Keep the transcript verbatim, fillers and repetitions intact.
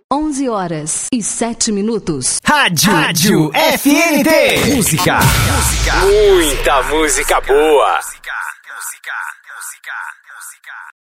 onze horas e sete minutos. Rádio, Rádio F N T. Música. Música. Muita música boa.